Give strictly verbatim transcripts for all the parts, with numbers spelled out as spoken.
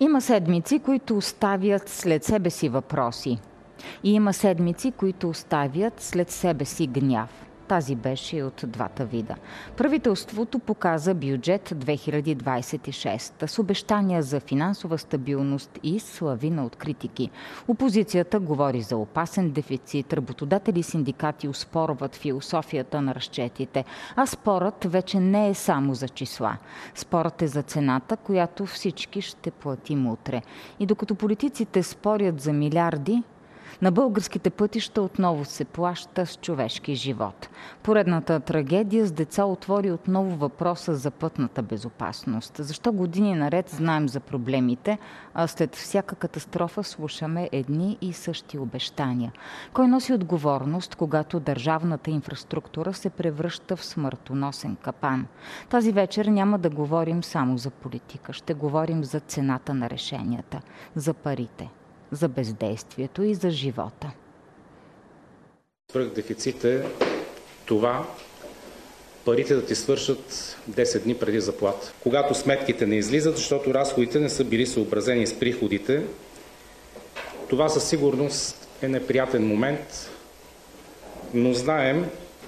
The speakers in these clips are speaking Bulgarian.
Има седмици, които оставят след себе си въпроси. И има седмици, които оставят след себе си гняв. Тази беше и от двата вида. Правителството показа бюджет две хиляди двадесет и шеста с обещания за финансова стабилност и славина от критики. Опозицията говори за опасен дефицит, работодатели и синдикати оспорват философията на разчетите, а спорът вече не е само за числа. Спорът е за цената, която всички ще платим утре. И докато политиците спорят за милиарди, на българските пътища отново се плаща с човешки живот. Поредната трагедия с деца отвори отново въпроса за пътната безопасност. Защо години наред знаем за проблемите, а след всяка катастрофа слушаме едни и същи обещания? Кой носи отговорност, когато държавната инфраструктура се превръща в смъртоносен капан? Тази вечер няма да говорим само за политика. Ще говорим за цената на решенията, за парите, за бездействието и за живота. Свръхдефицит е това парите да ти свършат десет дни преди заплата. Когато сметките не излизат, защото разходите не са били съобразени с приходите, това със сигурност е неприятен момент, но знаем,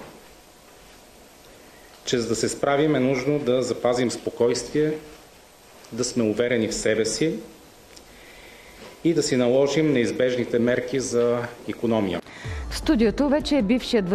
че за да се справим е нужно да запазим спокойствие, да сме уверени в себе си и да си наложим неизбежните мерки за икономия. В студиото вече е бившият